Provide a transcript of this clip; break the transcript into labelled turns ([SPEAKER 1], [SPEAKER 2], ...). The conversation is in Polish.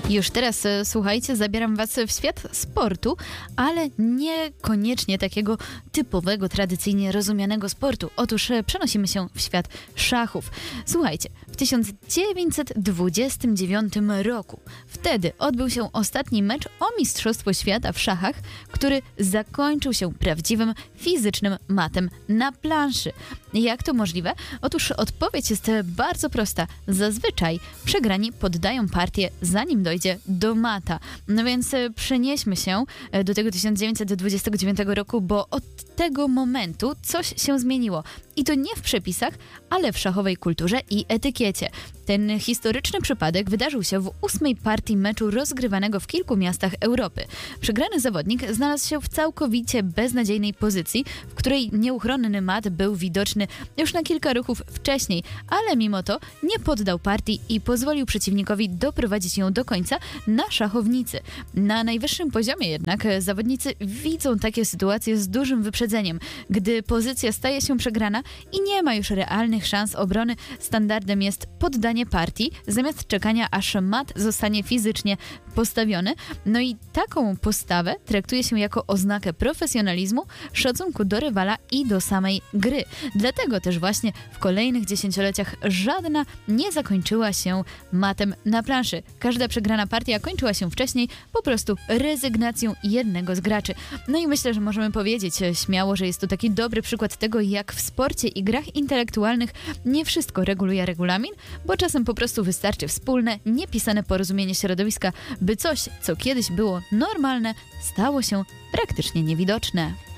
[SPEAKER 1] Już teraz, słuchajcie, zabieram was w świat sportu, ale niekoniecznie takiego typowego, tradycyjnie rozumianego sportu. Otóż przenosimy się w świat szachów. Słuchajcie, w 1929 roku, wtedy odbył się ostatni mecz o Mistrzostwo Świata w szachach, który zakończył się prawdziwym fizycznym matem na planszy. Jak to możliwe? Otóż odpowiedź jest bardzo prosta. Zazwyczaj przegrani poddają partię, zanim dojdzie do mata. No więc przenieśmy się do tego 1929 roku, bo od tego momentu coś się zmieniło. I to nie w przepisach, ale w szachowej kulturze i etykiecie. Ten historyczny przypadek wydarzył się w 8. partii meczu rozgrywanego w kilku miastach Europy. Przegrany zawodnik znalazł się w całkowicie beznadziejnej pozycji, w której nieuchronny mat był widoczny już na kilka ruchów wcześniej, ale mimo to nie poddał partii i pozwolił przeciwnikowi doprowadzić ją do końca na szachownicy. Na najwyższym poziomie jednak zawodnicy widzą takie sytuacje z dużym wyprzedzeniem. Gdy pozycja staje się przegrana i nie ma już realnych szans obrony, standardem jest poddanie partii, zamiast czekania, aż mat zostanie fizycznie postawiony. No i taką postawę traktuje się jako oznakę profesjonalizmu, szacunku do rywala i do samej gry. Dlatego też właśnie w kolejnych dziesięcioleciach żadna nie zakończyła się matem na planszy. Każda przegrana partia kończyła się wcześniej po prostu rezygnacją jednego z graczy. No i myślę, że możemy powiedzieć śmiało, że jest to taki dobry przykład tego, jak w sporcie i grach intelektualnych nie wszystko reguluje regulamin, bo czasem po prostu wystarczy wspólne, niepisane porozumienie środowiska, by coś, co kiedyś było normalne, stało się praktycznie niewidoczne.